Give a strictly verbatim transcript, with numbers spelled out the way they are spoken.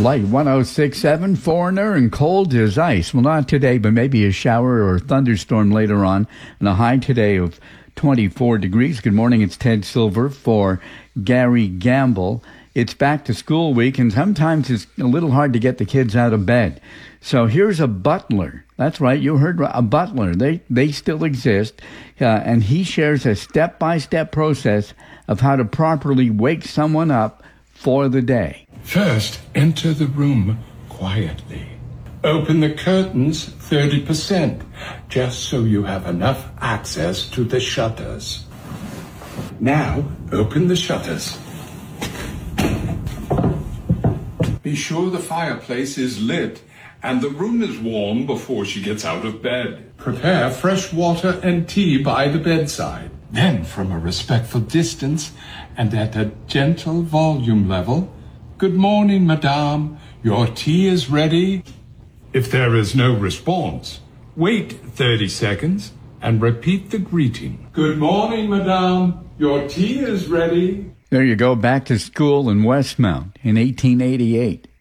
Light one oh six point seven, Foreigner, and cold as ice. Well, not today, but maybe a shower or a thunderstorm later on. And a high today of twenty-four degrees. Good morning, it's Ted Silver for Gary Gamble. It's back to school week, and sometimes it's a little hard to get the kids out of bed. So here's a butler. That's right, you heard a butler. They they still exist, uh, and he shares a step-by-step process of how to properly wake someone up for the day. First, enter the room quietly. Open the curtains thirty percent, just so you have enough access to the shutters. Now, open the shutters. Be sure the fireplace is lit and the room is warm before she gets out of bed. Prepare fresh water and tea by the bedside. Then, from a respectful distance and at a gentle volume level, "Good morning, madame. Your tea is ready." If there is no response, wait thirty seconds and repeat the greeting. "Good morning, madame. Your tea is ready." There you go, back to school in Westmount in eighteen eighty-eight.